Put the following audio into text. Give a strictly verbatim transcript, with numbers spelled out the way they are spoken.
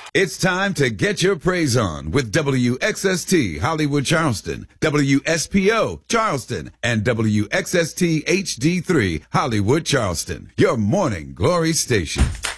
It's time to get your praise on with W X S T Hollywood Charleston, W S P O Charleston, and W X S T H D three Hollywood Charleston, your morning glory station.